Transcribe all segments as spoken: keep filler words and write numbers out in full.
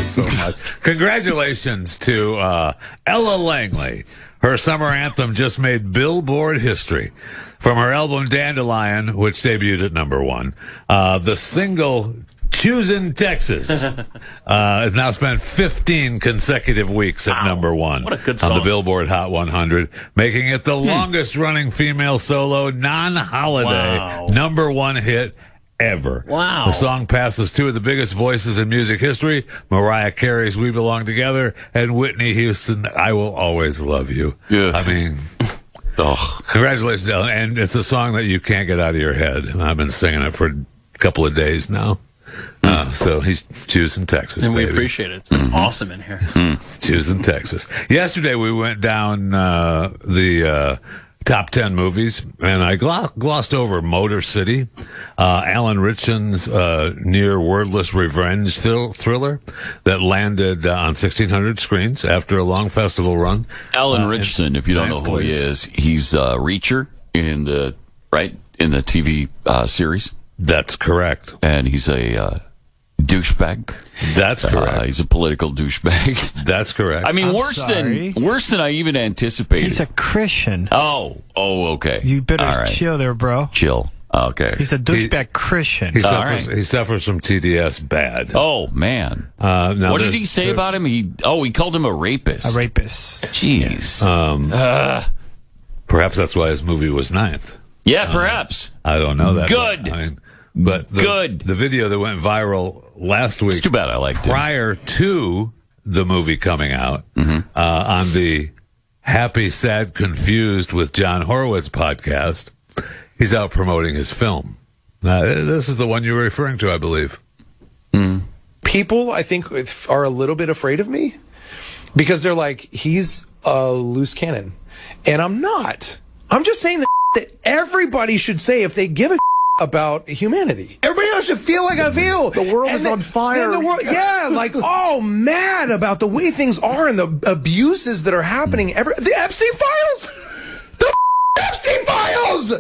so much. Congratulations to uh, Ella Langley. Her summer anthem just made Billboard history. From her album Dandelion, which debuted at number one, uh, the single Choosin' Texas uh, has now spent fifteen consecutive weeks at wow. number one what a good song. on the Billboard Hot one hundred, making it the hmm. longest-running female solo non-holiday wow. number one hit ever. Wow. The song passes two of the biggest voices in music history, Mariah Carey's We Belong Together and Whitney Houston, I Will Always Love You. Yeah. I mean... Oh, congratulations, Ellen. And it's a song that you can't get out of your head. I've been singing it for a couple of days now. Uh, so he's choosing Texas, and we baby. appreciate it. It's been mm-hmm. awesome in here. Mm. Choosing Texas. Yesterday we went down uh, the uh, top ten movies, and I gl- glossed over Motor City, uh, Alan Ritchson's uh, near wordless revenge thrill- thriller that landed uh, on sixteen hundred screens after a long festival run. Alan uh, Ritchson, if you don't know who he is, he's uh, Reacher in the right in the T V uh, series. That's correct, and he's a uh, douchebag. That's correct. Uh, he's a political douchebag. That's correct. I mean, I'm worse sorry. than worse than I even anticipated. He's a Christian. Oh, oh, okay. You better All right. chill there, bro. Chill. Okay. He's a douchebag he, Christian. He All suffers, right. he suffers from T D S bad. Oh, man. Uh, now what did he say about him? He Oh, he called him a rapist. A rapist. Jeez. Um, uh, perhaps that's why his movie was ninth. Yeah, uh, perhaps. I don't know that. Good. But, I mean, but the, Good. The video that went viral last week. It's too bad I liked it. Prior to the movie coming out, mm-hmm. uh, on the Happy, Sad, Confused with John Horowitz podcast, he's out promoting his film. Uh, this is the one you were referring to, I believe. Mm. People, I think, are a little bit afraid of me because they're like, he's a loose cannon. And I'm not. I'm just saying the that everybody should say if they give a about humanity. Everybody else should feel like I feel. The world and is then, on fire. The world, yeah, like, oh, mad about the way things are and the abuses that are happening. Every, the Epstein files! The Epstein files!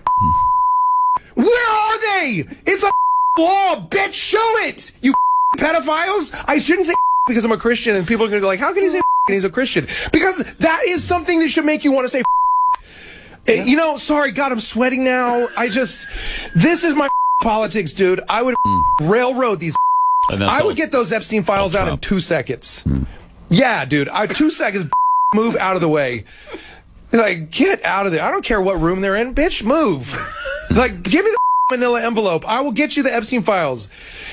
Where are they? It's a law, bitch. Show it, you pedophiles. I shouldn't say because I'm a Christian, and people are going to go like, how can he say and he's a Christian? Because that is something that should make you want to say. Yeah. You know, sorry, God, I'm sweating now. I just, this is my politics, dude. I would mm. railroad these. I would get those Epstein files out in two seconds. Mm. Yeah, dude. I, two seconds. Move out of the way. Like, get out of there. I don't care what room they're in. Bitch, move. Like, give me the manila envelope. I will get you the Epstein files.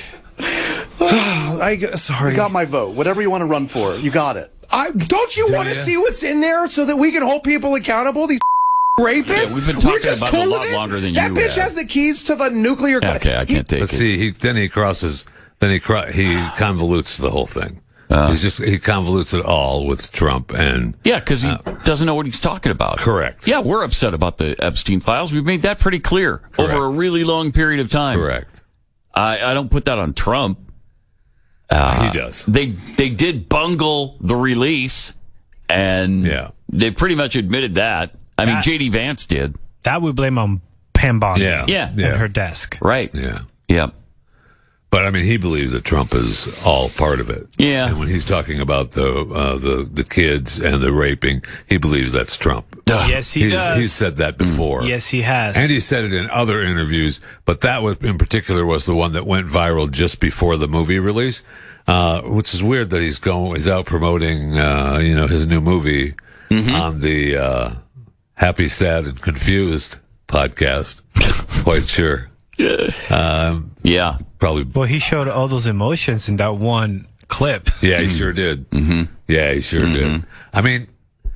I, sorry. You got my vote. Whatever you want to run for, you got it. I, don't you want to see what's in there so that we can hold people accountable? These rapists? Yeah, we've been talking We're just about cool it a lot with it? longer than that you bitch have. has the keys to the nuclear. Okay, I can't he, take Let's it. see. He then he crosses. Then he cro- he convolutes the whole thing. Uh, he's just he convolutes it all with Trump and yeah, because he uh, doesn't know what he's talking about. Correct. Yeah, we're upset about the Epstein files. We've made that pretty clear correct. over a really long period of time. Correct. I, I don't put that on Trump. Uh, he does. They they did bungle the release, and yeah. they pretty much admitted that. I that, mean, J D Vance did. That we blame on Pam Bondi. Yeah. Yeah. At yeah. her desk. Right. Yeah. Yeah. But I mean, he believes that Trump is all part of it. Yeah. And when he's talking about the uh, the the kids and the raping, he believes that's Trump. Yes, he he's, does. He's said that before. Mm. Yes, he has. And he said it in other interviews. But that was in particular was the one that went viral just before the movie release, uh, which is weird that he's going he's out promoting uh, you know his new movie mm-hmm. on the uh, Happy, Sad, and Confused podcast. Quite sure. Yeah. Um, yeah. Probably. Well, he showed all those emotions in that one clip. Yeah, he sure did. Mm-hmm. Yeah, he sure mm-hmm. did. I mean,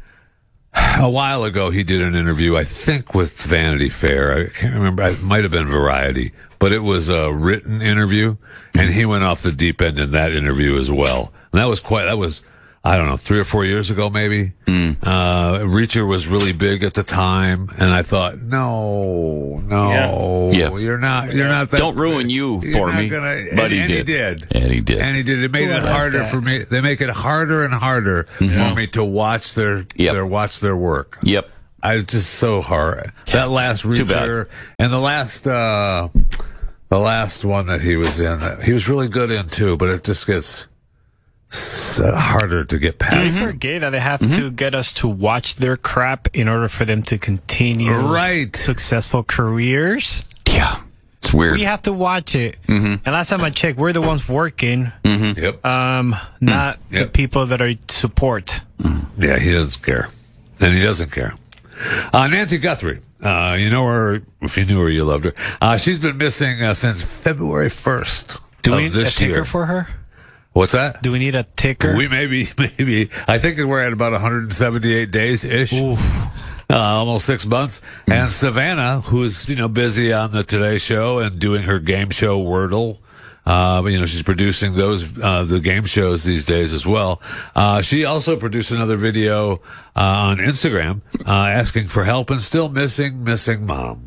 a while ago he did an interview, I think with Vanity Fair. I can't remember. It might have been Variety, but it was a written interview, and he went off the deep end in that interview as well. And that was quite. That was. I don't know, three or four years ago, maybe. Mm. Uh, Reacher was really big at the time, and I thought, no, no, yeah. Yeah. you're not, you're not that. Don't ruin big. you You're for not me. Gonna, but and, he, and did. he did. And he did. And he did. It made Ooh, it harder like for me. They make it harder and harder mm-hmm. for me to watch their, yep. their, watch their work. Yep. I was just so hard. That last Reacher, and the last, uh, the last one that he was in, he was really good in too, but it just gets, s- uh, harder to get past. They're gay that they have to get us to watch their crap in order for them to continue Right. successful careers. Yeah. It's weird. We have to watch it. And last time I checked, we're the ones working, Yep. um, not the Yep. people that are support. Yeah, he doesn't care. And he doesn't care. Uh, Nancy Guthrie, uh, you know her, if you knew her, you loved her. Uh, she's been missing uh, since February first Do of we need a this ticker year. for her? What's that? Do we need a ticker? We maybe, maybe. I think that we're at about one hundred seventy-eight days ish, uh, almost six months. And Savannah, who's you know busy on the Today Show and doing her game show Wordle. Uh, you know, she's producing those, uh, the game shows these days as well. Uh, she also produced another video, uh, on Instagram, uh, asking for help and still missing, missing mom.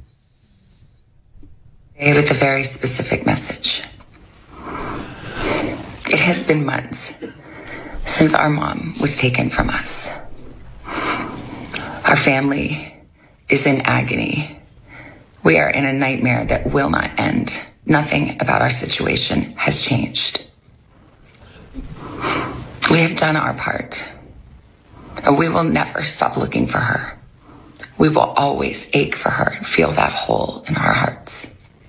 With a very specific message. It has been months since our mom was taken from us. Our family is in agony. We are in a nightmare that will not end. Nothing about our situation has changed. We have done our part. And we will never stop looking for her. We will always ache for her and feel that hole in our hearts.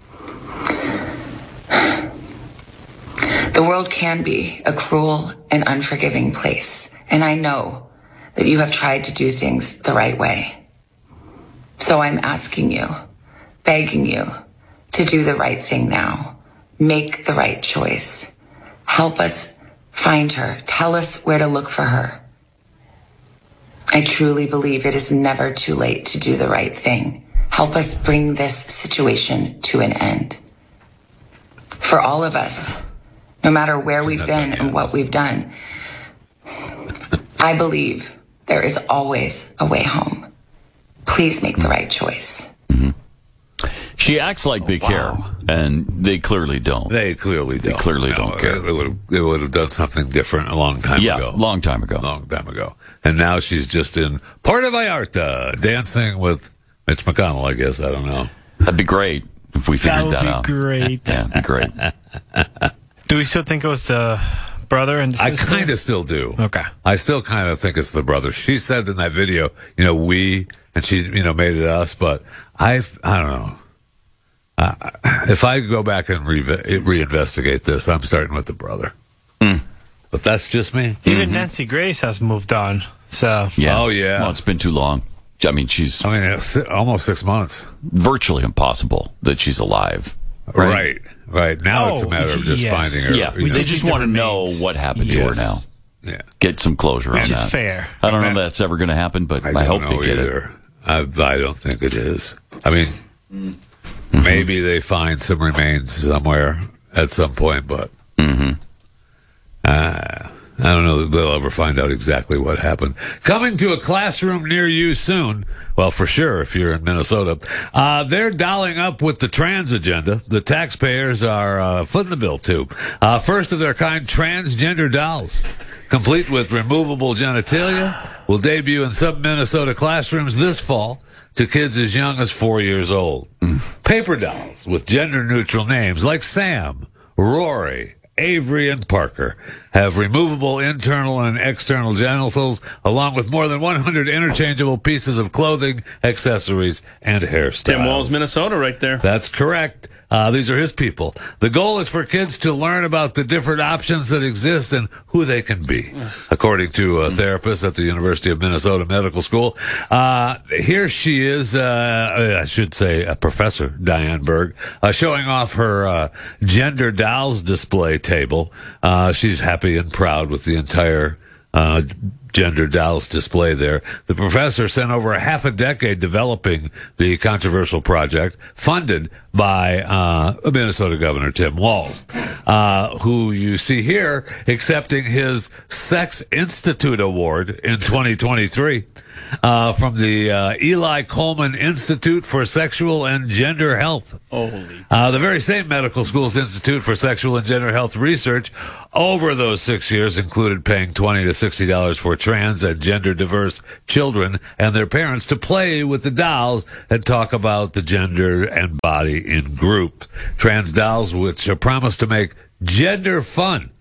The world can be a cruel and unforgiving place, and I know that you have tried to do things the right way. So I'm asking you, begging you, to do the right thing now. Make the right choice. Help us find her. Tell us where to look for her. I truly believe it is never too late to do the right thing. Help us bring this situation to an end. For all of us, no matter where She's we've not been done and yet. what we've done, I believe there is always a way home. Please make the right choice. She acts like they care, and they clearly don't. They clearly don't. clearly No, don't care. They would have, they would have done something different a long time yeah, ago. long time ago. long time ago. And now she's just in Puerto Vallarta dancing with Mitch McConnell, I guess. I don't know. That'd be great if we figured That would that be out. great. Yeah, that'd be great. Do we still think it was the brother and the I sister? kind of still do. Okay. I still kind of think it's the brother. She said in that video, you know, we, and she, you know, made it us, but I, I don't know. Uh, if I go back and re- reinvestigate this, I'm starting with the brother. Mm. But that's just me. Even Nancy Grace has moved on. So Yeah. Oh, yeah. Well, it's been too long. I mean, she's I mean, it's si- almost six months. virtually impossible that she's alive. Right. Right. Now it's a Oh, matter of just yes. finding her. Yeah, you know. they just need the want to know remains. what happened to her Yes. now. Yeah. Get some closure on which is that. fair. I don't know if that's ever going to happen, but I, I, don't hope know they get it. either. I, I don't think it is. I mean, maybe they find some remains somewhere at some point, but Mm-hmm. uh, I don't know that they'll ever find out exactly what happened. Coming to a classroom near you soon. Well, for sure, if you're in Minnesota. Uh, they're dialing up with the trans agenda. The taxpayers are uh, footing the bill, too. Uh, first of their kind, transgender dolls, complete with removable genitalia, will debut in some Minnesota classrooms this fall to kids as young as four years old. Paper dolls with gender-neutral names like Sam, Rory, Avery, and Parker have removable internal and external genitals, along with more than one hundred interchangeable pieces of clothing, accessories, and hairstyles. Tim Walls, Minnesota, right there. That's correct. Uh, these are his people. The goal is for kids to learn about the different options that exist and who they can be, according to a therapist at the University of Minnesota Medical School. Uh, here she is, uh, I should say, a professor, Diane Berg, uh, showing off her uh, gender dolls display table. Uh, she's happy and proud with the entire uh, gender dolls display there. The professor spent over a half a decade developing the controversial project, funded by uh, Minnesota Governor Tim Walz, uh, who you see here accepting his Sex Institute Award in twenty twenty-three uh, from the uh, Eli Coleman Institute for Sexual and Gender Health. Holy. Uh, the very same medical school's Institute for Sexual and Gender Health research over those six years included paying twenty to sixty dollars for trans and gender diverse children and their parents to play with the dolls and talk about the gender and body in group. Trans dolls, which are promised to make gender fun,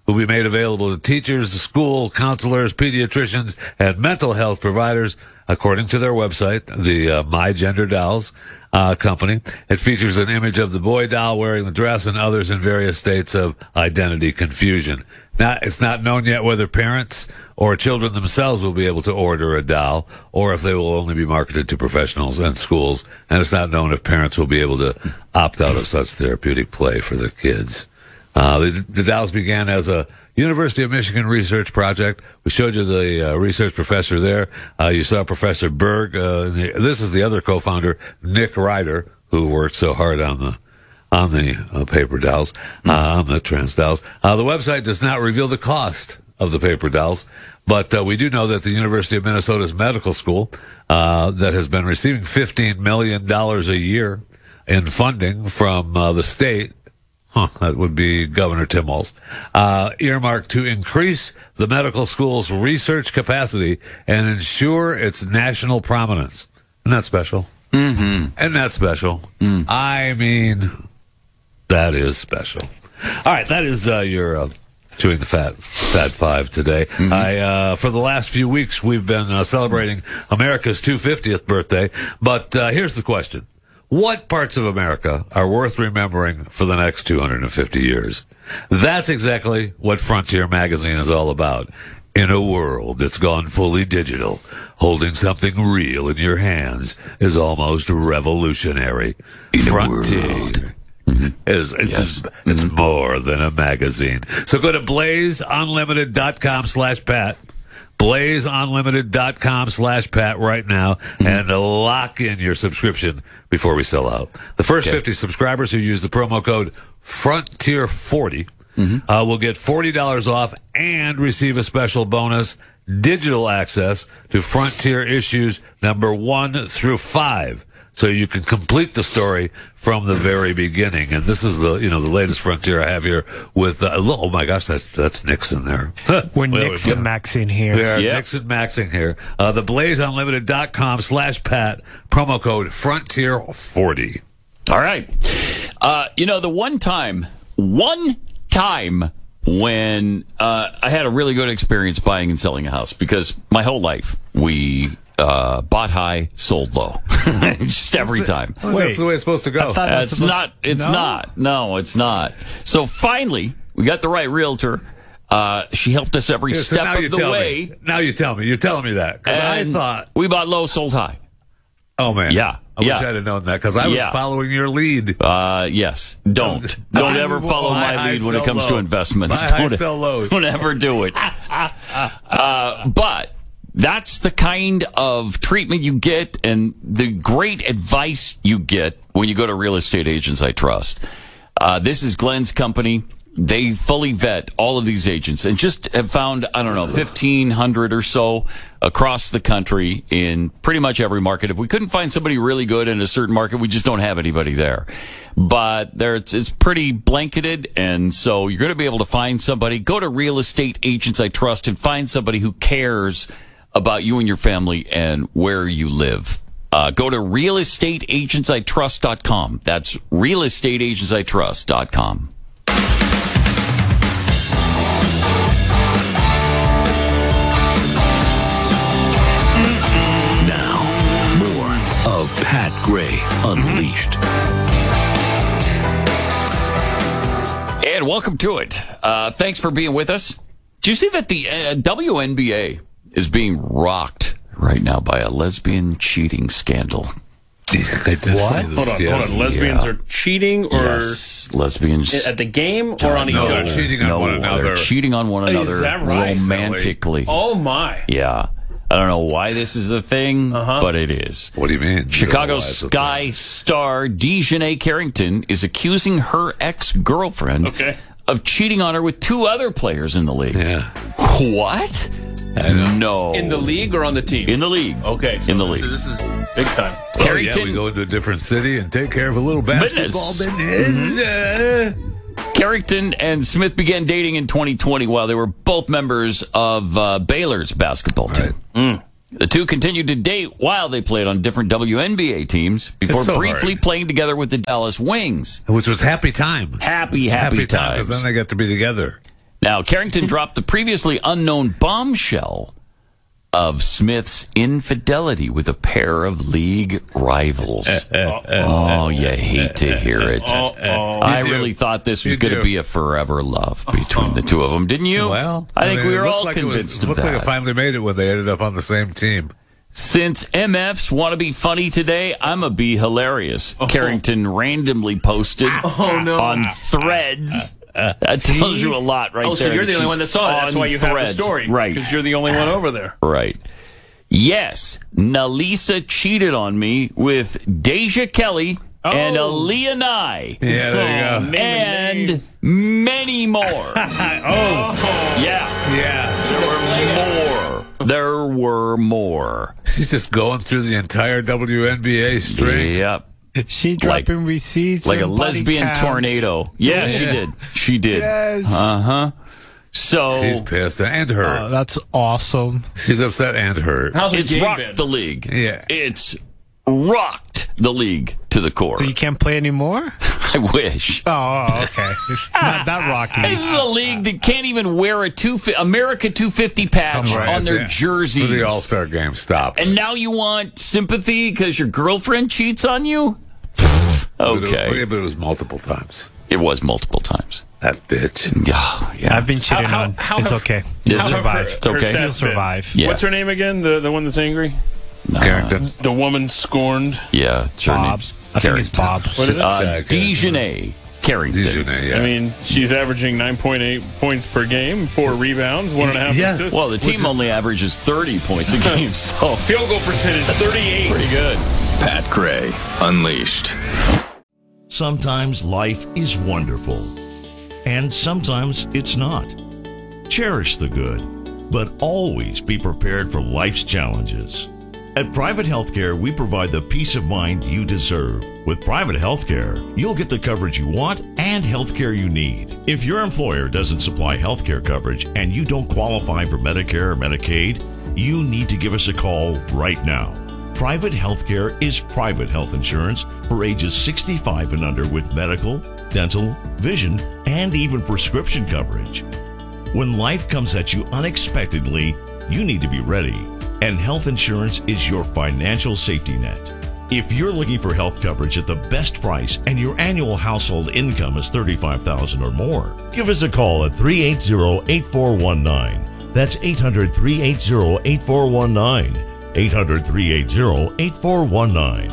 will be made available to teachers, school counselors, pediatricians, and mental health providers, according to their website, the uh, My Gender Dolls uh, company. It features an image of the boy doll wearing the dress and others in various states of identity confusion. Now, it's not known yet whether parents or children themselves will be able to order a doll, or if they will only be marketed to professionals and schools. And it's not known if parents will be able to opt out of such therapeutic play for their kids. Uh, the, the dolls began as a University of Michigan research project. We showed you the uh, research professor there. Uh, you saw Professor Berg. Uh, the, this is the other co-founder, Nick Ryder, who worked so hard on the on the uh, paper dolls, uh, on the trans dolls. Uh, the website does not reveal the cost of the paper dolls, but uh, we do know that the University of Minnesota's medical school, uh, that has been receiving fifteen million dollars a year in funding from uh, the state, huh, that would be Governor Tim Walz, uh, earmarked to increase the medical school's research capacity and ensure its national prominence. Isn't that special? Mm-hmm. Isn't that special? Mm. I mean, that is special. All right, that is uh, your uh, Chewing the Fat, Fat Five today. Mm-hmm. I, uh, for the last few weeks, we've been uh, celebrating America's two hundred fiftieth birthday, but uh, here's the question. What parts of America are worth remembering for the next two hundred fifty years? That's exactly what Frontier Magazine is all about. In a world that's gone fully digital, holding something real in your hands is almost revolutionary. In Frontier is it's, Yes. it's more than a magazine. So go to blaze unlimited dot com slash Pat. blaze unlimited dot com slash Pat right now and lock in your subscription before we sell out. The first Okay. fifty subscribers who use the promo code Frontier forty Mm-hmm. uh, will get forty dollars off and receive a special bonus, digital access to Frontier issues number one through five. So you can complete the story from the very beginning. And this is the, you know, the latest Frontier I have here with, uh, oh my gosh, that, that's Nixon there. We're Well, Nixon we- maxing here. We are Yep. Nixon maxing here. Uh, the blaze unlimited dot com slash Pat, promo code Frontier forty. All right. Uh, you know, the one time, one time when uh, I had a really good experience buying and selling a house, because my whole life we uh, bought high, sold low. Just every time. Well, that's the way it's supposed to go. I thought- Uh, it's supposed- not. It's No? not. No, it's not. So finally, we got the right realtor. Uh, she helped us every Yeah, so step now you of the tell way. me. Now you tell me. You're telling me that. Because I And thought, we bought low, sold high. oh man. Yeah, I yeah. wish I'd have known that because I was Yeah. following your lead. Uh, yes. Don't. Don't I- ever follow buy my high, lead when it sell comes to low. investments. Buy high, Don't, sell low. don't ever do it. uh, but that's the kind of treatment you get and the great advice you get when you go to Real Estate Agents I Trust. Uh, this is Glenn's company. They fully vet all of these agents and just have found, I don't know, fifteen hundred or so across the country in pretty much every market. If we couldn't find somebody really good in a certain market, we just don't have anybody there. But there, it's, it's pretty blanketed, and so you're going to be able to find somebody. Go to Real Estate Agents I Trust and find somebody who cares about you and your family and where you live. Uh, go to real estate agents I trust dot com. That's real estate agents I trust dot com. Now, more of Pat Gray Unleashed. And welcome to it. Uh, thanks for being with us. Do you see that the uh, W N B A is being rocked right now by a lesbian cheating scandal? I did What? see this, Hold on, yes. hold on. Lesbians Yeah. are cheating or Yes, lesbians at the game or on each no, other? they're cheating on no, one another. They're cheating on one Is another that right? romantically. Oh my! Yeah. I don't know why this is the thing, Uh-huh. but it is. What do you mean? Chicago You know why it's a Sky thing. star Dejanay Carrington is accusing her ex-girlfriend Okay. of cheating on her with two other players in the league. Yeah. What? No. In the league or on the team? In the league. Okay, so In the this, league. This is big time. Oh, yeah, Carrington, we go into a different city and take care of a little basketball Business. business. Uh, Carrington and Smith began dating in twenty twenty while they were both members of uh, Baylor's basketball team. Mm. The two continued to date while they played on different W N B A teams before It's so briefly hard. playing together with the Dallas Wings. Which was happy time. Happy, happy, Happy time because times. then they got to be together. Now, Carrington dropped the previously unknown bombshell of Smith's infidelity with a pair of league rivals. Oh, you hate to hear it. I really thought this was going to be a forever love between the two of them, didn't you? Well, I think mean, we it were looked all like it was- convinced it of looked that. like it finally made it when they ended up on the same team. Since M Fs want to be funny today, I'm going to be hilarious. Carrington randomly posted Oh, no. on Threads. That tells you a lot right Oh, so there. you're the only she's one that saw it. That's on why you Threads. have the story. Right. Because you're the only one over there. Right. Yes, Nalisa cheated on me with Deja Kelly and Oh. Aaliyah Nye. Yeah, there you go. And many more. Oh, Yeah. yeah. There were more. There were more. She's just going through the entire W N B A string. Yep. She Like- dropping receipts Like a and body lesbian counts. tornado. Yeah, she did. She did. Yes. Uh-huh. So She's pissed and hurt. Oh, that's awesome. She's upset and hurt. How's her it's game rocked been? the league. Yeah. It's rocked the league to the core. So you can't play anymore? I wish. Oh, okay. It's not that rocky. This is a league that can't even wear a two America two fifty patch Right, on their yeah. jerseys. For the All-Star game, stop. And now you want sympathy because your girlfriend cheats on you? But it- Okay. yeah, but it was multiple times. It was multiple times. That bitch. Yeah, yeah. I've been cheated How- on. how- it's how- okay. Is You'll it? survive. It's okay. Her You'll stats been. survive. Yeah. What's her name again? The the one that's angry? Carrington. The woman scorned. Yeah, it's her Bob. name's I think it's Bob. What is it? Uh, Zach, Dejanay Carrington. Dejanay, yeah. I mean, she's averaging nine point eight points per game, four rebounds, one and a half Yeah. assists. Well, the team Which is- only averages thirty points a game, so field goal percentage thirty-eight. pretty good. Pat Gray Unleashed. Sometimes life is wonderful, and sometimes it's not. Cherish the good, but always be prepared for life's challenges. At Private Healthcare, we provide the peace of mind you deserve. With Private Healthcare, you'll get the coverage you want and healthcare you need. If your employer doesn't supply healthcare coverage and you don't qualify for Medicare or Medicaid, you need to give us a call right now. Private Healthcare is private health insurance for ages sixty-five and under with medical, dental, vision, and even prescription coverage. When life comes at you unexpectedly, you need to be ready, and health insurance is your financial safety net. If you're looking for health coverage at the best price and your annual household income is thirty-five thousand dollars or more, give us a call at three eight zero, eight four one nine. That's eight hundred, three eight zero, eight four one nine. eight hundred, three eight zero, eight four one nine.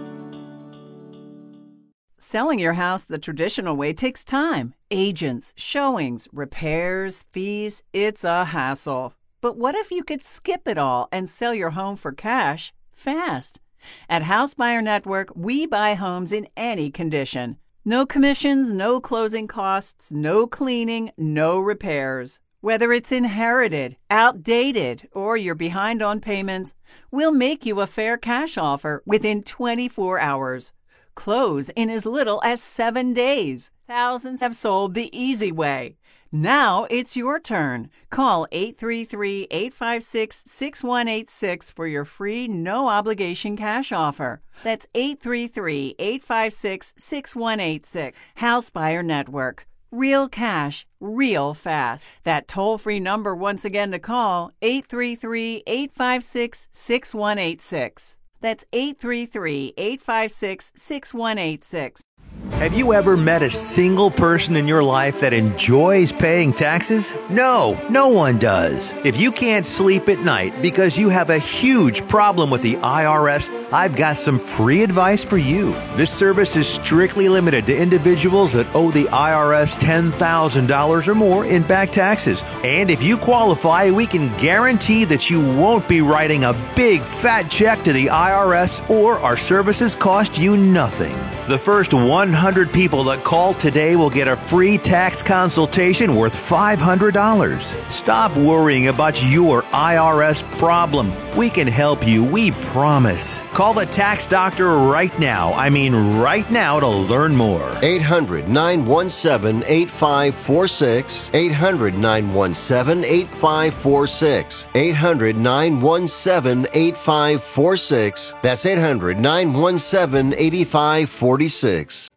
Selling your house the traditional way takes time. Agents, showings, repairs, fees. It's a hassle. But what if you could skip it all and sell your home for cash fast? At House Buyer Network, we buy homes in any condition. No commissions, no closing costs, no cleaning, no repairs. Whether it's inherited, outdated, or you're behind on payments, we'll make you a fair cash offer within twenty-four hours. Close in as little as seven days. Thousands have sold the easy way. Now it's your turn. Call eight three three, eight five six, six one eight six for your free no-obligation cash offer. That's eight three three, eight five six, six one eight six. House Buyer Network. Real cash, real fast. That toll-free number once again to call, eight three three, eight five six, six one eight six. That's eight three three, eight five six, six one eight six. Have you ever met a single person in your life that enjoys paying taxes? No, no one does. If you can't sleep at night because you have a huge problem with the I R S, I've got some free advice for you. This service is strictly limited to individuals that owe the I R S ten thousand dollars or more in back taxes. And if you qualify, we can guarantee that you won't be writing a big fat check to the I R S, or our services cost you nothing. The first one hundred people that call today will get a free tax consultation worth five hundred dollars. Stop worrying about your I R S problem. We can help you, we promise. Call the tax doctor right now. I mean right now to learn more. eight hundred, nine one seven, eight five four six. eight hundred, nine one seven, eight five four six. eight hundred, nine one seven, eight five four six. That's eight hundred, nine one seven, eight five four six.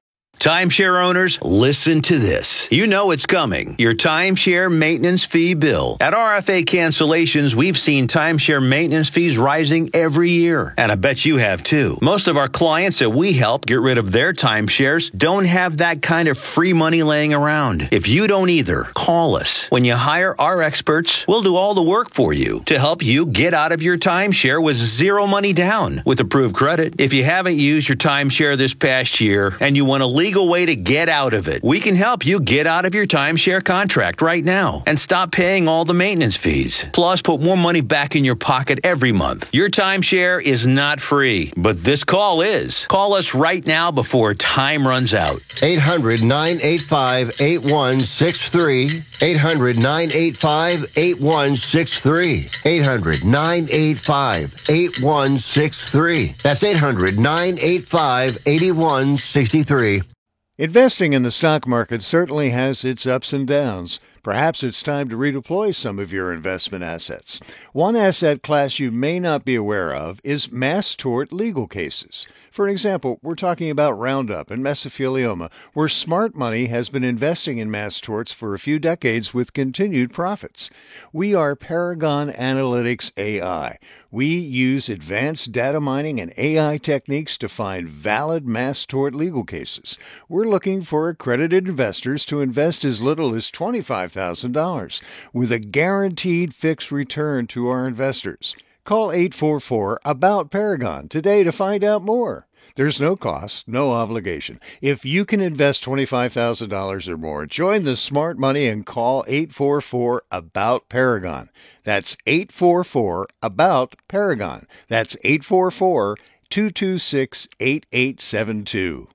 Timeshare owners, listen to this. You know it's coming. Your timeshare maintenance fee bill. At R F A Cancellations, we've seen timeshare maintenance fees rising every year. And I bet you have too. Most of our clients that we help get rid of their timeshares don't have that kind of free money laying around. If you don't either, call us. When you hire our experts, we'll do all the work for you to help you get out of your timeshare with zero money down with approved credit. If you haven't used your timeshare this past year and you want a legal way to get out of it, we can help you get out of your timeshare contract right now and stop paying all the maintenance fees. Plus, put more money back in your pocket every month. Your timeshare is not free, but this call is. Call us right now before time runs out. eight hundred, nine eight five, eight one six three. eight hundred, nine eight five, eight one six three. eight hundred, nine eight five, eight one six three. That's eight hundred, nine eight five, eight one six three. Investing in the stock market certainly has its ups and downs. Perhaps it's time to redeploy some of your investment assets. One asset class you may not be aware of is mass tort legal cases. For example, we're talking about Roundup and mesothelioma, where smart money has been investing in mass torts for a few decades with continued profits. We are Paragon Analytics A I. We use advanced data mining and A I techniques to find valid mass tort legal cases. We're looking for accredited investors to invest as little as twenty-five thousand dollars with a guaranteed fixed return to our investors. Call eight four four, A B O U T, Paragon today to find out more. There's no cost, no obligation. If you can invest twenty-five thousand dollars or more, join the smart money and call eight four four, A B O U T, Paragon. That's eight four four, A B O U T, Paragon. That's eight four four, two two six, eight eight seven two.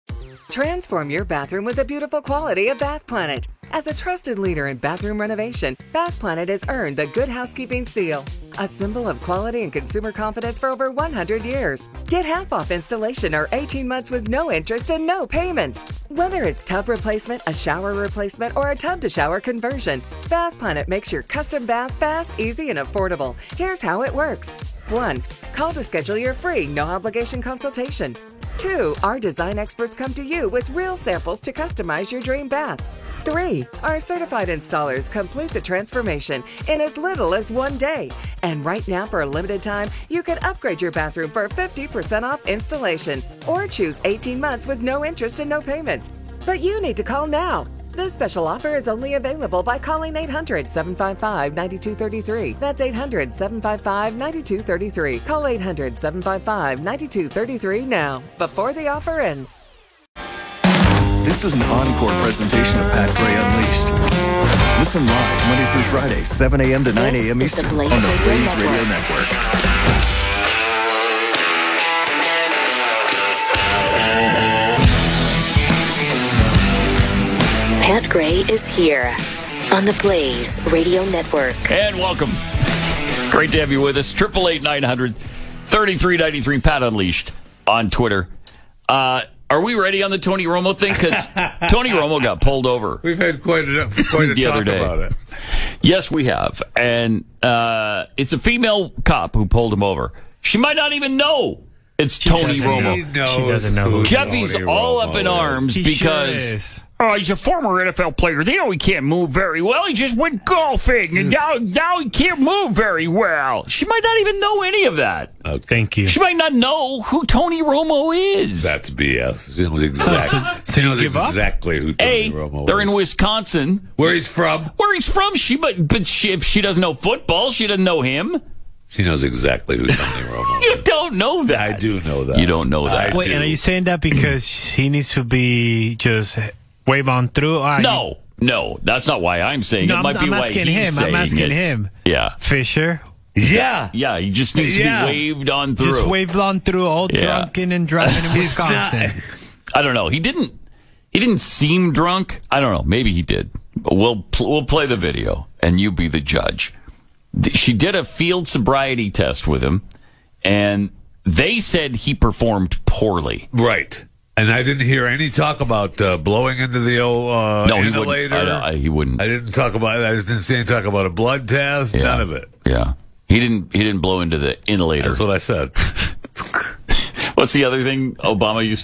Transform your bathroom with the beautiful quality of Bath Planet. As a trusted leader in bathroom renovation, Bath Planet has earned the Good Housekeeping seal, a symbol of quality and consumer confidence for over one hundred years. Get half off installation or eighteen months with no interest and no payments. Whether it's tub replacement, a shower replacement, or a tub-to-shower conversion, Bath Planet makes your custom bath fast, easy, and affordable. Here's how it works. one. Call to schedule your free, no-obligation consultation. two. Our design experts come to you with real samples to customize your dream bath. three. Our certified installers complete the transformation in as little as one day. And right now, for a limited time, you can upgrade your bathroom for fifty percent off installation or choose eighteen months with no interest and no payments. But you need to call now. This special offer is only available by calling eight hundred, seven five five, nine two three three. That's eight hundred, seven five five, nine two three three. Call eight hundred, seven five five, nine two three three now, before the offer ends. This is an encore presentation of Pat Gray Unleashed. Listen live Monday through Friday, seven a.m. to nine a.m. Eastern on the Blaze Radio Network. Pat Gray is here on the Blaze Radio Network. And welcome. Great to have you with us. Triple eight nine hundred thirty-three ninety-three. Pat Unleashed on Twitter. Uh, are we ready on the Tony Romo thing? Because Tony Romo got pulled over. We've had quite a quite a the talk other day. about it. Yes, we have, and uh, it's a female cop who pulled him over. She might not even know it's She Tony doesn't- Romo. She doesn't know who Jeffy's Tony all Romo up in is. arms He because. sure is. Oh, he's a former N F L player. They know he can't move very well. He just went golfing, and now now he can't move very well. She might not even know any of that. Okay. Thank you. She might not know who Tony Romo is. That's B S. She knows exactly, she knows exactly who Tony A, Romo they're is. in Wisconsin. Where he's from. Where he's from. She might, but she, if she doesn't know football, she doesn't know him. She knows exactly who Tony Romo is. You don't know that. I do know that. You don't know that. I Wait, do. and are you saying that because he needs to be just wave on through? Or No, no, that's not why I'm saying No, it. I'm, Might be I'm why asking he's him. saying I'm asking it. him. Yeah. Fisher. Yeah. Yeah, he just needs Yeah. to be waved on through. Just waved on through, all Yeah. drunken and driving in He's Wisconsin. not- I don't know. He didn't. He didn't seem drunk. I don't know. Maybe he did. But we'll pl- we'll play the video, and you be the judge. Th- She did a field sobriety test with him, and they said he performed poorly. Right. And I didn't hear any talk about uh, blowing into the old uh, No, he wouldn't. inhalator. I know, I- he wouldn't. I didn't talk about. I just didn't see any talk about a blood test. Yeah. None of it. Yeah, he didn't. He didn't blow into the inhalator. That's what I said. What's the other thing Obama used?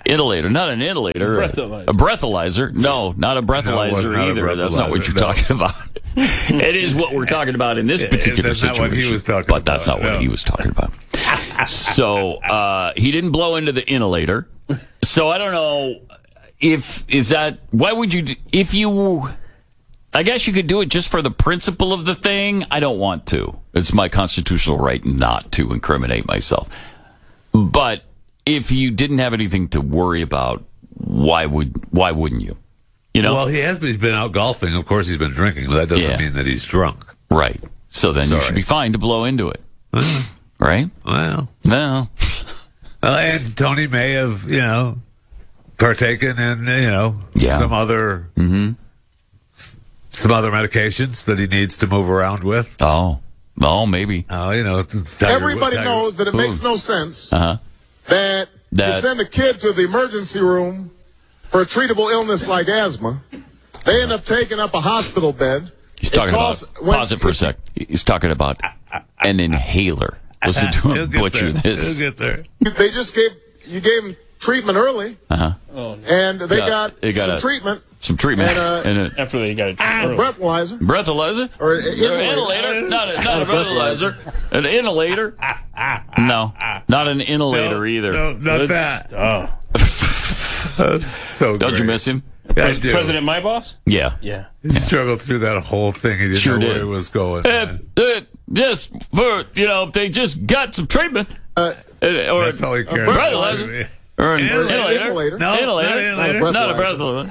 Inhalator, not an inhalator. A breathalyzer. A breathalyzer. No, not a breathalyzer No, it was not a either. That's not what breathalyzer, you're no. talking about. It is what we're talking about in this It- particular that's not situation. what he was talking but that's about, not what no. he was talking about. So uh, he didn't blow into the inhalator. So I don't know if is that why would you do, if you I guess you could do it just for the principle of the thing. I don't want to. It's my constitutional right not to incriminate myself. But if you didn't have anything to worry about, why would why wouldn't you? You know? Well, he has been, he's been out golfing. Of course, he's been drinking, but that doesn't Yeah. mean that he's drunk. Right. So then Sorry. you should be fine to blow into it. Right? Well, no. Well, and Tony may have, you know, partaken in, you know, Yeah. some other Mm-hmm. s- some other medications that he needs to move around with. Oh, oh, maybe. Oh, you know, Tiger, Everybody Tiger- knows that it Ooh. makes no sense Uh-huh. that, That- you send a kid to the emergency room for a treatable illness like asthma. They end up taking up a hospital bed. He's It talking costs- about. when- Pause it for a sec. He's talking about an inhaler. Listen to He'll him get butcher there. this. He'll get there. They just gave you gave him treatment early, Uh-huh. and they Yeah, got they got some a- treatment, Some treatment. And, uh, and a After they got it. a breathalyzer, breathalyzer? or an Or inhalator? Not a, not a breathalyzer. An inhalator? No. Not an inhalator No, either. no, not Good that. stuff. That's so Don't great. you miss him? Yeah, I Pres- do. President My Boss? Yeah. Yeah. He struggled through that whole thing. He didn't Sure know did. where it was going. If, man. uh, just for, you know, if they just got some treatment. uh, uh, or That's all he cared breathalyzer. about. Or an Inhalator. inhalator. Inhalator. No, Inhalator. not inhalator. Not a breathalyzer.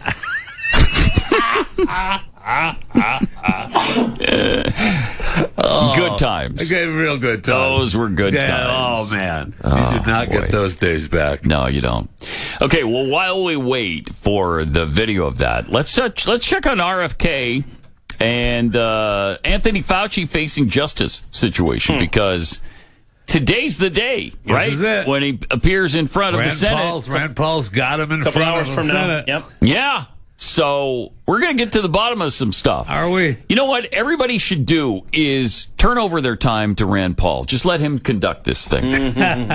breathalyzer. Good times. Okay, real good times. Those were good yeah, times. Oh, man. Oh, you did not boy. get those days back. No, you don't. Okay, well, while we wait for the video of that, let's uh, let's check on R F K and uh, Anthony Fauci facing justice situation because today's the day, right? is it. When he appears in front of Rand the Senate. Paul's, Rand Paul's got him in couple front hours of the from Senate. now. Yep. Yeah. So we're going to get to the bottom of some stuff. Are we? You know what everybody should do is turn over their time to Rand Paul. Just let him conduct this thing.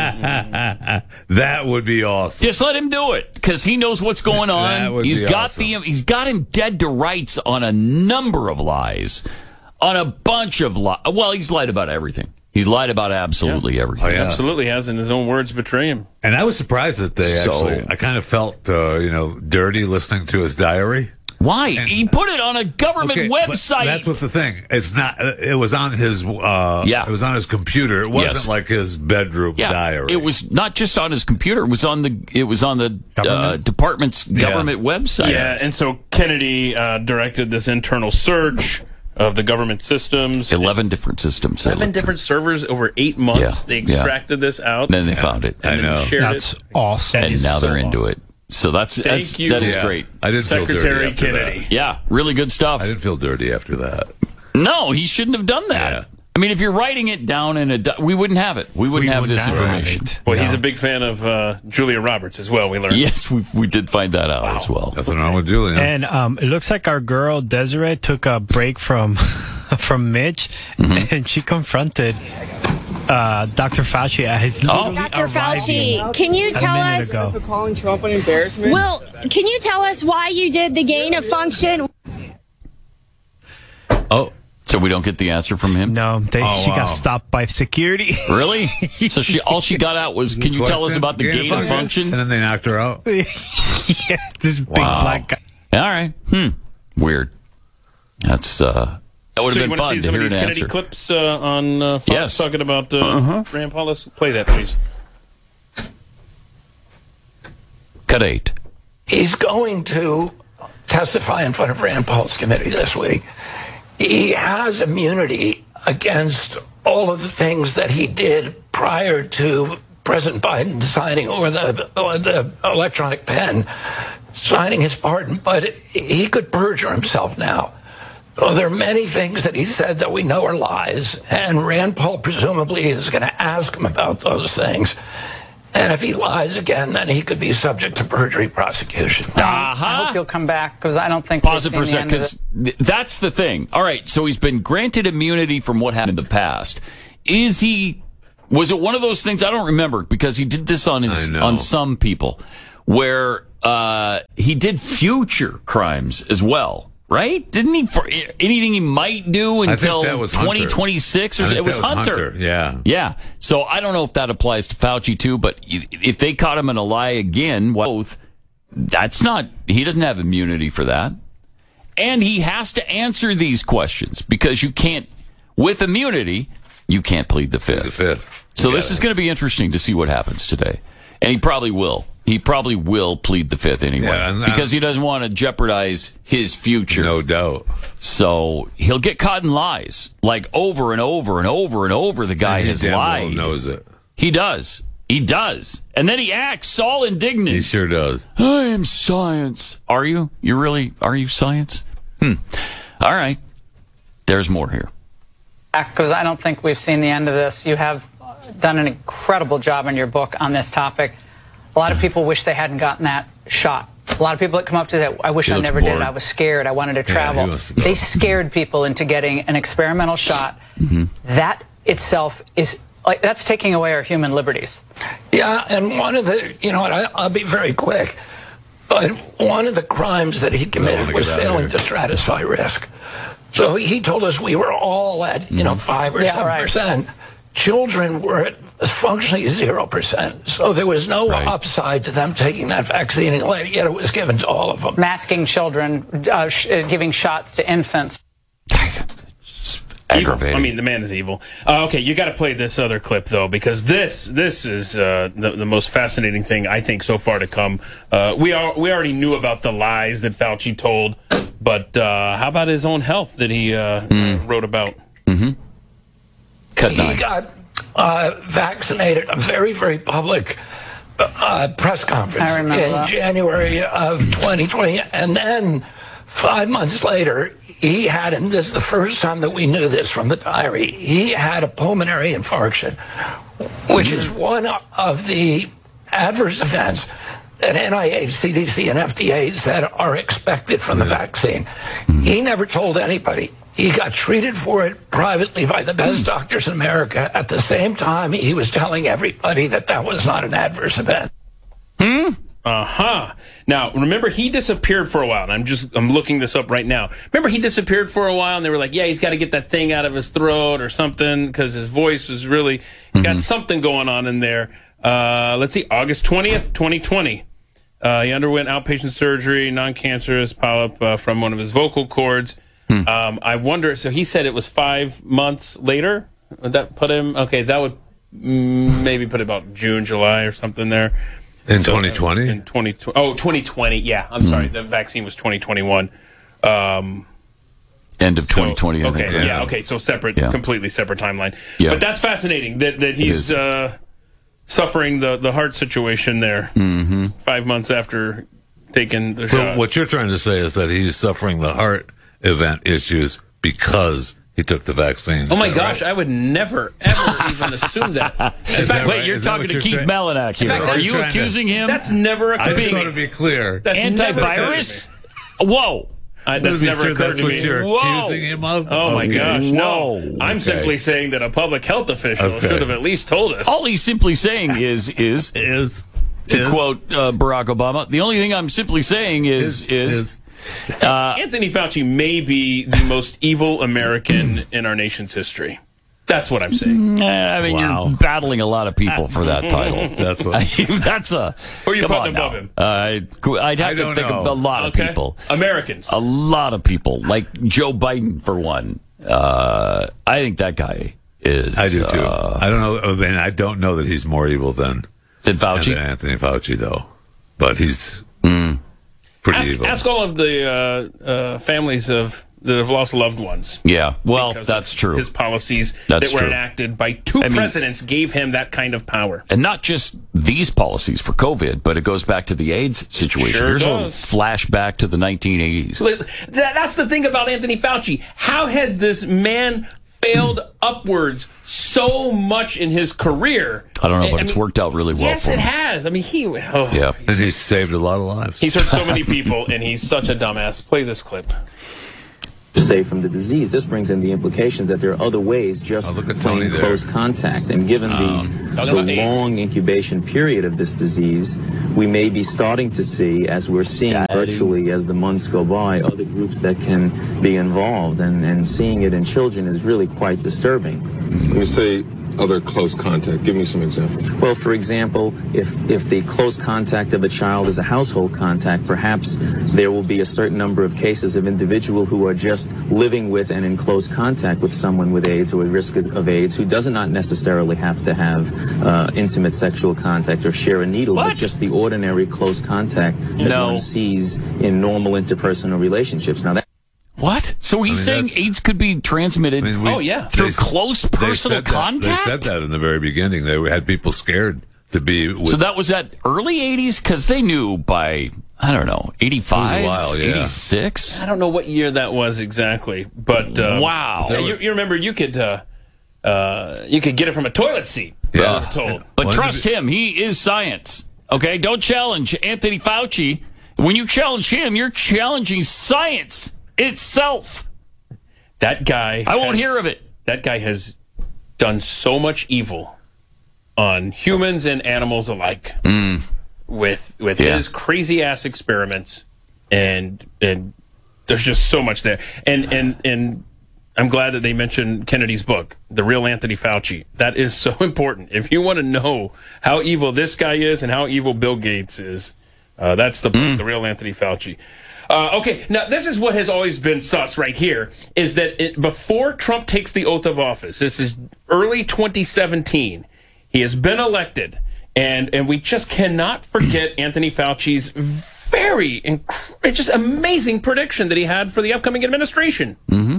That would be awesome. Just let him do it because he knows what's going That on. would He's be got awesome. the he's got him dead to rights on a number of lies, on a bunch of lies. Well, he's lied about everything. He's lied about absolutely everything. Oh, yeah. Absolutely has, and his own words betray him. And I was surprised that they So- actually, I kind of felt, uh, you know, dirty listening to his diary. Why? he put it on a government Okay, but website. That's what's the thing. It's not, uh, it was on his, uh, Yeah. it was on his computer. It wasn't Yes. like his bedroom yeah, diary. it was not just on his computer. It was on the it was on the uh, department's government website. Yeah, and so Kennedy uh, directed this internal search of the government systems. Eleven different systems. they Eleven looked at. different servers over eight months. Yeah, They yeah. extracted this out. Then they found it. and I then know. shared That's it. awesome. That And is now so they're into awesome. it. So that's, Thank that's you, that is Yeah. great. I didn't feel Secretary dirty after Kennedy. that. Yeah, really good stuff. I didn't feel dirty after that. No, he shouldn't have done that. Yeah. I mean, if you're writing it down in a, do- we wouldn't have it. We wouldn't We have would this not have information. it. Well, he's No. a big fan of uh, Julia Roberts as well, we learned. Yes, we we did find that out as well. Nothing wrong with Julian. And um, it looks like our girl Desiree took a break from from Mitch, Mm-hmm. and she confronted uh, Doctor Fauci at his. Oh. Doctor Fauci, can you a tell minute us? ago. Calling Trump an embarrassment? Will, can you tell us why you did the gain of function? Oh, so we don't get the answer from him? No, they, Oh, she wow. got stopped by security. Really? So she all she got out was, can you tell us Question? about the gain of function? And then they knocked her out. yeah, this big Wow. black guy. All right. Hmm. Weird. That's uh. That would So have you been want to fun see to some of hear these an Kennedy answer. clips uh, on uh, Fox Yes. talking about uh, Uh-huh. Rand Paul? Let's play that, please. Cut eight. He's going to testify in front of Rand Paul's committee this week. He has immunity against all of the things that he did prior to President Biden signing, or the, or the electronic pen signing his pardon, but he could perjure himself now. Well, there are many things that he said that we know are lies, and Rand Paul presumably is going to ask him about those things. And if he lies again, then he could be subject to perjury prosecution. Uh-huh. I hope you'll come back because I don't think. Pause we've it for a seen second, the end of because that's the thing. All right, so he's been granted immunity from what happened in the past. Is he? Was it one of those things? I don't remember because he did this on his I know. on some people. where uh, he did future crimes as well. Right? Didn't he? For anything he might do until twenty twenty-six, or it was Hunter. Hunter. Yeah, yeah. So I don't know if that applies to Fauci too. But if they caught him in a lie again, both, that's not. He doesn't have immunity for that, and he has to answer these questions because you can't, with immunity, you can't plead the fifth. The fifth. So yeah, this is going to be interesting to see what happens today, and he probably will. He probably will plead the fifth anyway, yeah, and, uh, because he doesn't want to jeopardize his future. No doubt. So he'll get caught in lies, like over and over and over and over. The guy and he has damn lied. Well knows it. He does. He does. And then he acts all indignant. He sure does. I am science. Are you? You really? Are you science? Hmm. All right. There's more here. Because I don't think we've seen the end of this. You have done an incredible job in your book on this topic. A lot of people wish they hadn't gotten that shot. A lot of people that come up to that, I wish He I looks never bored. did it. I was scared. I wanted to travel. Yeah, he wants to go. They scared people into getting an experimental shot. Mm-hmm. That itself is, like, that's taking away our human liberties. Yeah, and one of the, you know what, I, I'll be very quick, but one of the crimes that he committed was failing to stratify risk. So he told us we were all at, you know, five or Yeah, seven right. percent. Children were at functionally zero percent. So there was no Right. upside to them taking that vaccine, and yet it was given to all of them. Masking children, uh, sh- uh, giving shots to infants. Evil. I mean, the man is evil. Uh, okay, you got to play this other clip though, because this this is uh, the the most fascinating thing I think so far to come. Uh, we are we already knew about the lies that Fauci told, but uh, how about his own health that he uh, Mm. wrote about? Mm-hmm. Cut He nine. got uh, vaccinated, a very, very public uh, press conference I remember in that. January of twenty twenty. And then five months later, he had, and this is the first time that we knew this from the diary, he had a pulmonary infarction, which is one of the adverse events that N I H, C D C, and F D A said are expected from the vaccine. He never told anybody. He got treated for it privately by the best doctors in America. At the same time, he was telling everybody that that was not an adverse event. Hmm? Uh-huh. Now, remember, he disappeared for a while, and I'm just, I'm looking this up right now. Remember, he disappeared for a while, and they were like, yeah, he's got to get that thing out of his throat or something, because his voice was really, he's got something going on in there. Uh, let's see, August twentieth, twenty twenty. Uh, he underwent outpatient surgery, non-cancerous polyp uh, from one of his vocal cords. Um, I wonder, so he said it was five months later? Would that put him, okay, that would mm, maybe put about June, July or something there. In So, twenty twenty? In twenty twenty. Oh, twenty twenty. Yeah, I'm sorry. The vaccine was twenty twenty-one. Um, End of twenty twenty. I okay, think. yeah. okay. So separate, Yeah. completely separate timeline. Yeah. But that's fascinating that, that he's is. uh, suffering the, the heart situation there Mm-hmm. five months after taking the So shot. what you're trying to say is that he's suffering the heart event issues because he took the vaccine. Oh my Is that gosh, right? I would never, ever even assume that. In Is that fact, right? You're Is that talking what to you're Keith trying- Malinak here. In fact, Are that's you trying to- accusing him? that's never I occurred just to want me. to be clear. That's never Antivirus? Whoa. I, that's Are you never sure occurred that's to what me. you're Whoa. accusing him of? Oh my Okay. gosh, no. Whoa. I'm Okay. simply saying that a public health official Okay. should have at least told us. All he's simply saying is, is, Is to is, quote uh, Barack Obama, the only thing I'm simply saying is, is, is uh, Anthony Fauci may be the most evil American in our nation's history. That's what I'm saying. eh, I mean, Wow. you're battling a lot of people for that title. That's a- I mean, that's a. Who are you come putting on above now. him? Uh, I'd I have to don't think of know. a lot Okay. of people. Americans. A lot of people, like Joe Biden, for one. Uh, I think that guy is. I do too. Uh, I don't know. I mean, I don't know that he's more evil than than Fauci. than Anthony Fauci, though. But he's Mm. pretty Ask, evil. ask all of the uh, uh, families of that have lost loved ones. Yeah, well, because that's of true. His policies That's that were true. enacted by two I mean- presidents gave him that kind of power. And not just these policies for COVID, but it goes back to the AIDS situation. Sure There's does. a flashback to the nineteen eighties. So that, that's the thing about Anthony Fauci. How has this man failed upwards so much in his career? I don't know, but I it's mean, worked out really well Yes, for it him. has. I mean, he. Oh, Yeah. And he's saved a lot of lives. He's hurt so many people, and he's such a dumbass. Play this clip. say, from the disease. This brings in the implications that there are other ways just oh, plain close contact. And given Um, the, the long incubation period of this disease, we may be starting to see, as we're seeing virtually as the months go by, other groups that can be involved. And, and seeing it in children is really quite disturbing. When you say other close contact, give me some examples. Well, for example, if, if the close contact of a child is a household contact, perhaps there will be a certain number of cases of individual who are just living with and in close contact with someone with AIDS or at risk of AIDS who does not necessarily have to have uh, intimate sexual contact or share a needle, What? but just the ordinary close contact that No. one sees in normal interpersonal relationships. Now, that What? So he's I mean, saying AIDS could be transmitted I mean, we- Oh, yeah. through they- close they personal said that- contact? They said that in the very beginning. They had people scared to be with. So that was at early eighties? Because they knew by, I don't know, eighty-five, It was a while, yeah. eighty-six? I don't know what year that was exactly, but uh, Wow. yeah, you, you remember you could uh, uh, you could get it from a toilet seat. Yeah. we were told. But When trust did him. He is science. Okay? Don't challenge Anthony Fauci. When you challenge him, you're challenging science itself. That guy. I won't has- hear of it. That guy has done so much evil on humans and animals alike Mm. with with Yeah. his crazy ass experiments, and and there's just so much there. And and and I'm glad that they mentioned Kennedy's book, The Real Anthony Fauci. That is so important. If you want to know how evil this guy is and how evil Bill Gates is, uh, that's the book, Mm. The Real Anthony Fauci. Uh, okay, now this is what has always been sus right here, is that it, before Trump takes the oath of office, this is early twenty seventeen, he has been elected, and, and we just cannot forget Anthony Fauci's very, inc- just amazing prediction that he had for the upcoming administration. Mm-hmm.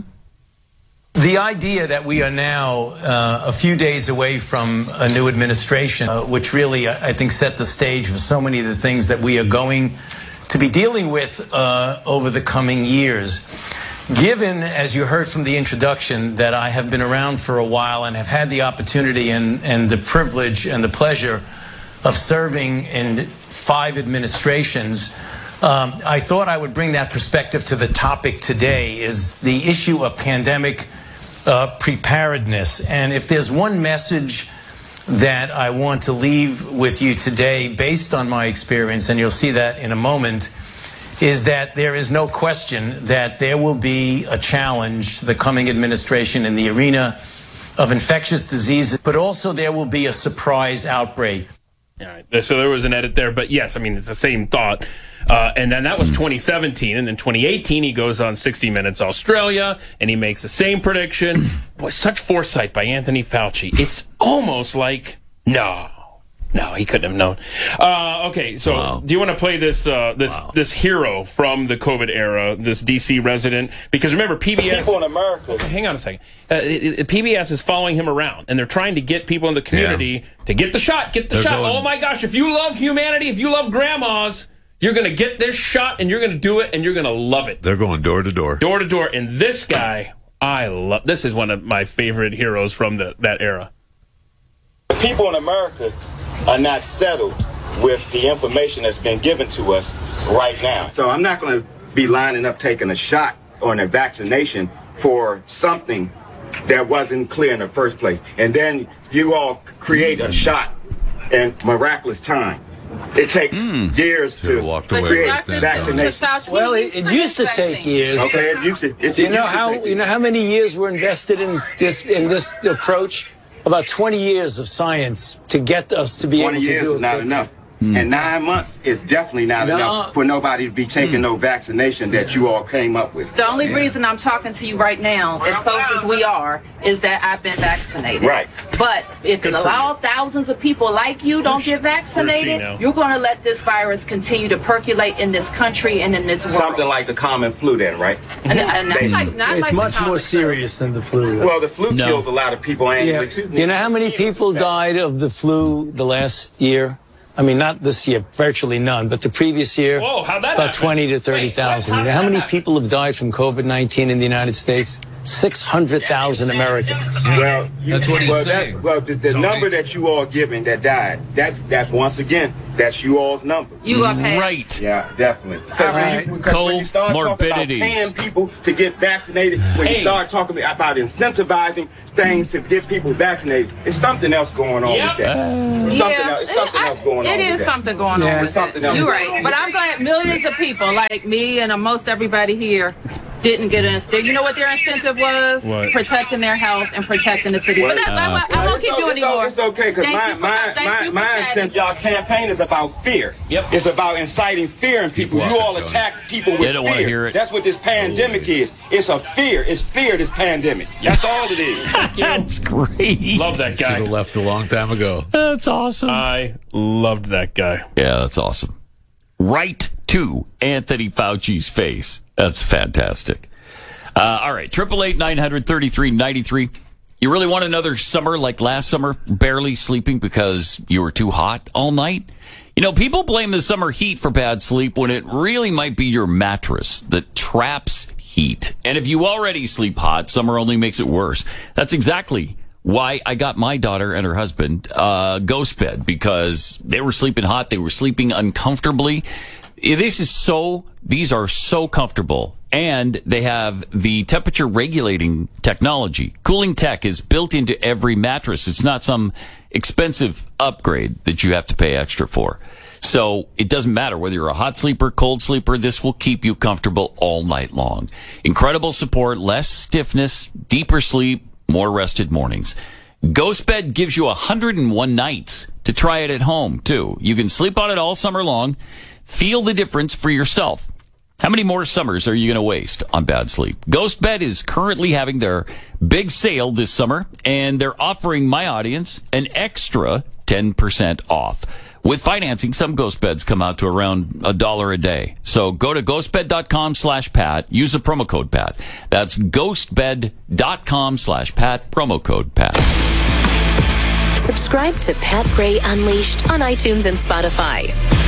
The idea that we are now uh, a few days away from a new administration, uh, which really, uh, I think, set the stage for so many of the things that we are going to be dealing with uh, over the coming years. Given, as you heard from the introduction, that I have been around for a while and have had the opportunity and, and the privilege and the pleasure of serving in five administrations, um, I thought I would bring that perspective to the topic today, is the issue of pandemic uh, preparedness. And if there's one message that I want to leave with you today, based on my experience, and you'll see that in a moment, is that there is no question that there will be a challenge to the coming administration in the arena of infectious diseases, but also there will be a surprise outbreak. All right. So there was an edit there, but yes, I mean, it's the same thought. Uh, and then that was twenty seventeen. And then twenty eighteen, he goes on sixty minutes Australia, and he makes the same prediction. Boy, such foresight by Anthony Fauci. It's almost like, no, no, he couldn't have known. Uh, okay, so Wow. do you want to play this uh, this Wow. this hero from the COVID era, this D C resident? Because remember, P B S... People in America... Okay, hang on a second. Uh, it, it, P B S is following him around, and they're trying to get people in the community to get the shot, get the They're shot. going- Oh, my gosh, if you love humanity, if you love grandmas, you're going to get this shot, and you're going to do it, and you're going to love it. They're going door to door. Door to door. And this guy, I love... This is one of my favorite heroes from the, that era. The people in America are not settled with the information that's been given to us right now. So I'm not going to be lining up taking a shot or a vaccination for something that wasn't clear in the first place. And then you all create a shot in miraculous time. It takes Mm. years to walked away create right then. vaccination. Well, it, it used to take years. Okay, it used to. It, Do you it know used to how take you know how many years were invested in this in this approach? About twenty years of science to get us to be able twenty to years do is it. not enough. And nine months is definitely not No. enough for nobody to be taking no vaccination that you all came up with. The only reason I'm talking to you right now, as close as we are, is that I've been vaccinated. Right. But if Good a for lot of thousands of people like you don't get vaccinated, now? you're going to let this virus continue to percolate in this country and in this world. Something like the common flu then, right? And, and not Basically. like, not It's like the much more common serious than the flu. Well, the flu No. kills a lot of people annually, Yeah. too. You know how many people died of the flu the last year? I mean, not this year, virtually none, but the previous year, Whoa, how'd that about happen? twenty to thirty thousand. Wait, what? You know how How'd many that people have died from COVID nineteen in the United States? six hundred thousand Americans. Well, you, That's what he's well, saying. That, well, the, the number that you all giving that died, that's that's once again, that's you all's number. You are paid. Right. Yeah, definitely. Because when, you, because when you start talking about Comorbidities. paying people to get vaccinated, when Hey. you start talking about incentivizing things to get people vaccinated, it's something else going on Yep. with that. It's something, Yeah, else, it's something I- else going on It with is that. something going Yeah, on with it's something that. else You're going right. on But with I'm glad millions of people like me and uh, most everybody here didn't get an incentive. You know what their incentive was? What? Protecting their health and protecting the city. But that, I, won't- I won't it's, keep o- you it's, o- anymore. it's okay, because Thank my, you for- my, thank my, you for my chatting. incentive, y'all campaign is about fear. Yep. It's about inciting fear in people. Keep You all walking, attack people with They don't fear. wanna hear it. That's what this pandemic is. It's a fear. It's fear, this pandemic. That's all it is. That's great. Love that Should have guy. left a long time ago. That's awesome. I loved that guy. Yeah, that's awesome. Right to Anthony Fauci's face. That's fantastic. Uh, all right, triple eight nine hundred thirty three ninety three. You really want another summer like last summer, barely sleeping because you were too hot all night? You know, people blame the summer heat for bad sleep when it really might be your mattress that traps heat. And if you already sleep hot, summer only makes it worse. That's exactly why I got my daughter and her husband uh, Ghost Bed, because they were sleeping hot. They were sleeping uncomfortably. This is so, these are so comfortable, and they have the temperature regulating technology. Cooling tech is built into every mattress. It's not some expensive upgrade that you have to pay extra for. So it doesn't matter whether you're a hot sleeper, cold sleeper, this will keep you comfortable all night long. Incredible support, less stiffness, deeper sleep, more rested mornings. Ghost Bed gives you one hundred one nights to try it at home, too. You can sleep on it all summer long. Feel the difference for yourself. How many more summers are you going to waste on bad sleep? Ghost Bed is currently having their big sale this summer, and they're offering my audience an extra ten percent off. With financing, some Ghost Beds come out to around a dollar a day. So go to ghostbed.com slash Pat. Use the promo code Pat. That's ghostbed.com slash Pat. Promo code Pat. Subscribe to Pat Gray Unleashed on iTunes and Spotify.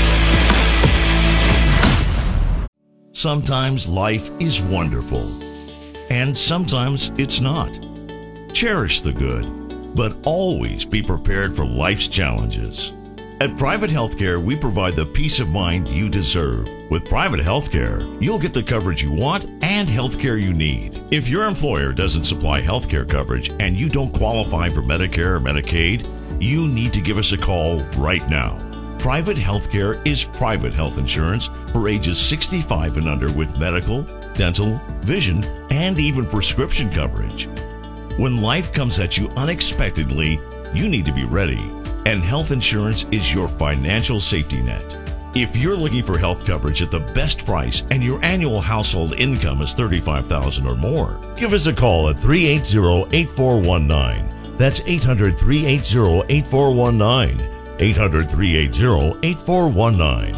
Sometimes life is wonderful, and sometimes it's not. Cherish the good, but always be prepared for life's challenges. At Private Healthcare, we provide the peace of mind you deserve. With Private Healthcare, you'll get the coverage you want and healthcare you need. If your employer doesn't supply healthcare coverage and you don't qualify for Medicare or Medicaid, you need to give us a call right now. Private Healthcare is private health insurance for ages sixty-five and under with medical, dental, vision, and even prescription coverage. When life comes at you unexpectedly, you need to be ready. And health insurance is your financial safety net. If you're looking for health coverage at the best price and your annual household income is thirty-five thousand dollars or more, give us a call at three eight zero, eight four one nine. That's eight hundred, three eight zero, eight four one nine. eight hundred, three eight zero, eight four one nine.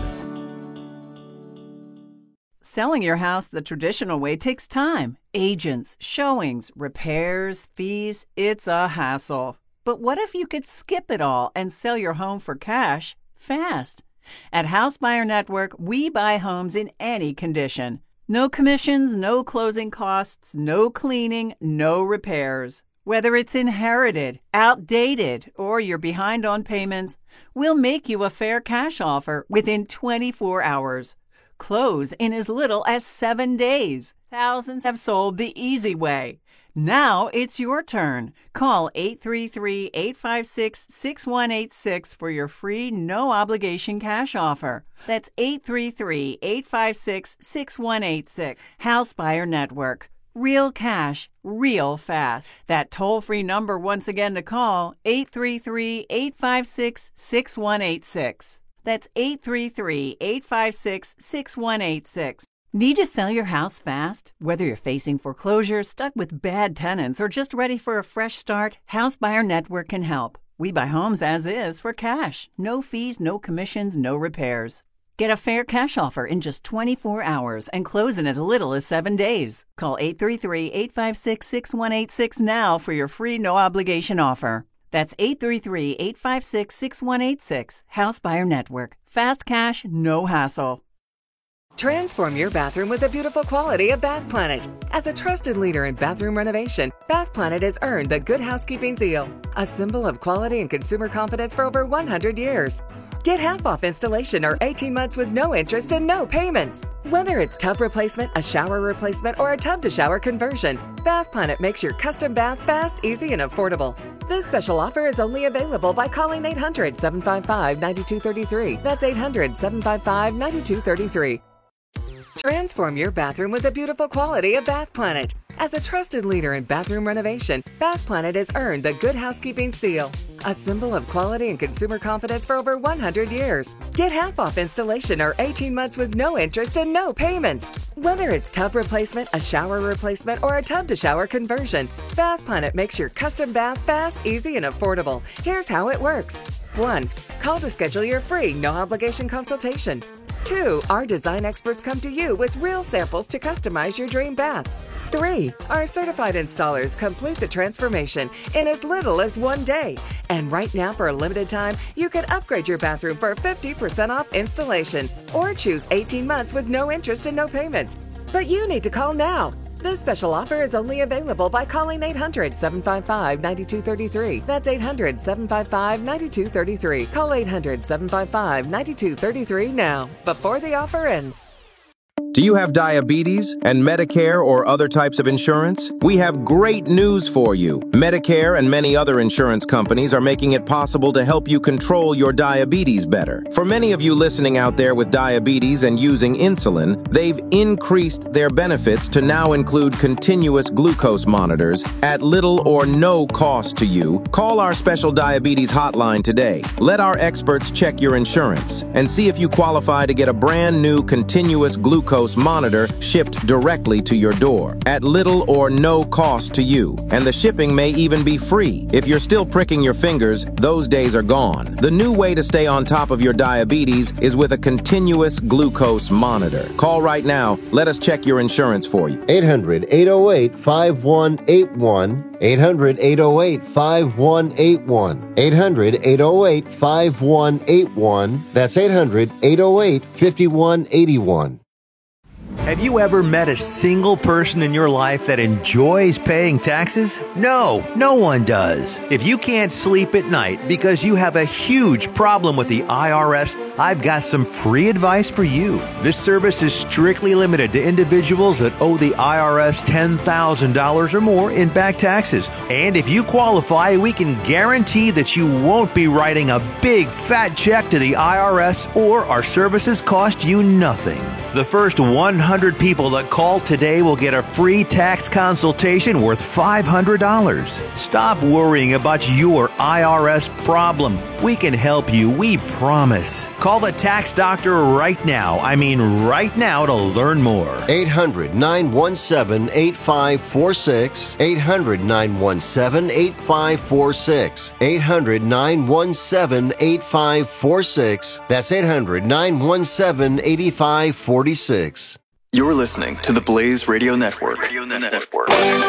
Selling your house the traditional way takes time. Agents, showings, repairs, fees, it's a hassle. But what if you could skip it all and sell your home for cash fast? At House Buyer Network, we buy homes in any condition. No commissions, no closing costs, no cleaning, no repairs. Whether it's inherited, outdated, or you're behind on payments, we'll make you a fair cash offer within twenty-four hours. Close in as little as seven days. Thousands have sold the easy way. Now it's your turn. Call eight three three, eight five six, six one eight six for your free no-obligation cash offer. That's eight three three, eight five six, six one eight six. House Buyer Network. Real cash, real fast. That toll-free number once again to call, eight three three, eight five six, six one eight six. That's eight three three, eight five six, six one eight six. Need to sell your house fast? Whether you're facing foreclosure, stuck with bad tenants, or just ready for a fresh start, House Buyer Network can help. We buy homes as is for cash. No fees, no commissions, no repairs. Get a fair cash offer in just twenty-four hours and close in as little as seven days. Call eight three three, eight five six, six one eight six now for your free no-obligation offer. That's eight three three, eight five six, six one eight six. House Buyer Network. Fast cash, no hassle. Transform your bathroom with the beautiful quality of Bath Planet. As a trusted leader in bathroom renovation, Bath Planet has earned the Good Housekeeping seal, a symbol of quality and consumer confidence for over one hundred years. Get half off installation or eighteen months with no interest and no payments. Whether it's tub replacement, a shower replacement, or a tub-to-shower conversion, Bath Planet makes your custom bath fast, easy, and affordable. This special offer is only available by calling eight hundred, seven five five, nine two three three. That's eight hundred, seven five five, nine two three three. Transform your bathroom with the beautiful quality of Bath Planet. As a trusted leader in bathroom renovation, Bath Planet has earned the Good Housekeeping seal, a symbol of quality and consumer confidence for over one hundred years. Get half off installation or eighteen months with no interest and no payments. Whether it's tub replacement, a shower replacement, or a tub-to-shower conversion, Bath Planet makes your custom bath fast, easy, and affordable. Here's how it works. one. Call to schedule your free, no-obligation consultation. two. Our design experts come to you with real samples to customize your dream bath. three. Our certified installers complete the transformation in as little as one day. And right now, for a limited time, you can upgrade your bathroom for fifty percent off installation or choose eighteen months with no interest and no payments. But you need to call now. This special offer is only available by calling eight hundred, seven five five, nine two three three. That's eight hundred, seven five five, nine two three three. Call eight hundred, seven five five, nine two three three now, before the offer ends. Do you have diabetes and Medicare or other types of insurance? We have great news for you. Medicare and many other insurance companies are making it possible to help you control your diabetes better. For many of you listening out there with diabetes and using insulin, they've increased their benefits to now include continuous glucose monitors at little or no cost to you. Call our special diabetes hotline today. Let our experts check your insurance and see if you qualify to get a brand new continuous glucose monitor shipped directly to your door at little or no cost to you. And the shipping may even be free. If you're still pricking your fingers, those days are gone. The new way to stay on top of your diabetes is with a continuous glucose monitor. Call right now. Let us check your insurance for you. eight hundred, eight oh eight, five one eight one. eight hundred, eight oh eight, five one eight one. eight hundred, eight oh eight, five one eight one. That's eight hundred, eight oh eight, five one eight one. Have you ever met a single person in your life that enjoys paying taxes? No, no one does. If you can't sleep at night because you have a huge problem with the I R S, I've got some free advice for you. This service is strictly limited to individuals that owe the I R S ten thousand dollars or more in back taxes. And if you qualify, we can guarantee that you won't be writing a big fat check to the I R S, or our services cost you nothing. The first one hundred people that call today will get a free tax consultation worth five hundred dollars. Stop worrying about your I R S problem. We can help you, we promise. Call the tax doctor right now. I mean right now to learn more. eight hundred, nine one seven, eight five four six. eight hundred, nine one seven, eight five four six. eight hundred, nine one seven, eight five four six. That's eight hundred, nine one seven, eight five four six. You're listening to the Blaze Radio Network. Radio Network.